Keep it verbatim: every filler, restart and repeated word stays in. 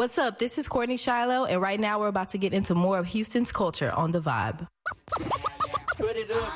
What's up? This is Courtney Shiloh, and right now we're about to get into more of Houston's culture on The Vibe. Put it up.